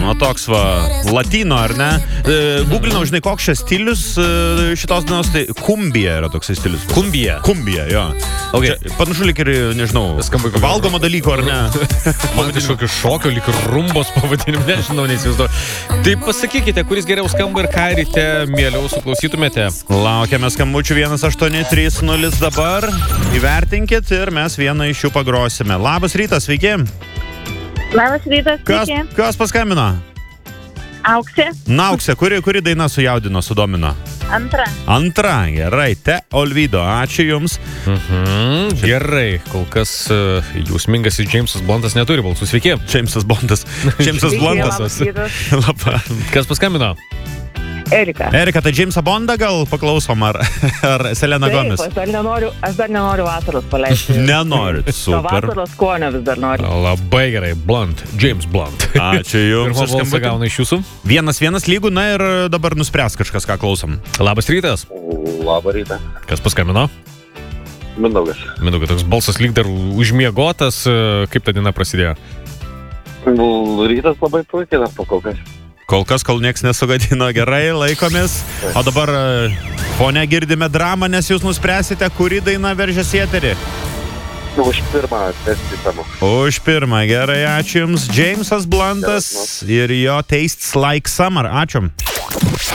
Nu, toks va, latino, ar ne? Googlinau, žinai, koks šis stilius šitos dainos, tai kumbija yra toksai stilius. Kumbija? Kumbija, jo. Okay. Čia, panašu lyg ir, nežinau, valgomo dalyko, ar ne? Man kažkokio šokio, lyg ir rumbos pavadinim, nežinau, neįsivaizduoju. Tai pasakykite, kuris geriau skamba ir ką ryte mieliau suklausytumėte. Laukiame skambučių 1830 dabar. Įvertinkit ir mes vieną iš jų pagrosime. Labas rytas, sveiki. Labas rytas, sveiki. Kas paskambino? Auksė. Na, Auksė, kuri daina sujaudino, sudomino? Antra, gerai. Te Olvido, ačiū Jums. Gerai, kol kas jausmingasis Jamesas Blondas neturi balsų. Sveiki. Jamesas Blondas. Jamesas Blondas. Labą. Kas paskambino? Erika. Erika, tai Jamesą Bondą gal paklausom, ar Selena Gomez? Taip, aš dar nenoriu vasaros paleisti. Nenorit, super. Vasaros skonio vis dar noriu. Labai gerai, Blunt, James Blunt. Ačiū Jums. Pirmą balsą gauna iš jūsų. 1-1 lygų, na ir dabar nuspręs kažkas, ką klausom. Labas rytas. Labą rytą. Kas paskambino? Mindaugas. Mindaugas, toks balsas lyg dar užmiegotas. Kaip ta diena prasidėjo? Rytas labai puikiai dar pakolkas. Kol kas, kol nieks nesugadino, gerai, laikomės. O dabar fone girdime dramą, nes jūs nuspręsite, kuri daina veržiasi į eterį. Už pirmą testą. Už pirmą, gerai, ačiū Jums. Jamesas Bluntas ir jo Tastes Like Summer. Ačiū.